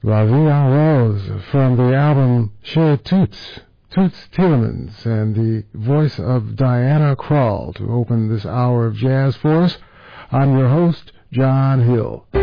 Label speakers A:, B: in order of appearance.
A: La Vie en Rose from the album Chez Toots Thielemans, and the voice of Diana Krall to open this hour of jazz for us. I'm your host, John Hill.